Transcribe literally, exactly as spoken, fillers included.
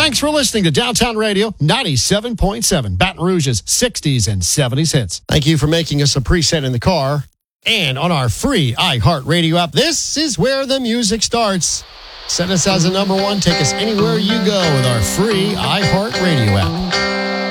Thanks for listening to Downtown Radio ninety-seven point seven, Baton Rouge's sixties and seventies hits. Thank you for making us a preset in the car and on our free iHeartRadio app. This is where the music starts. Set us as a number one. Take us anywhere you go with our free iHeartRadio app.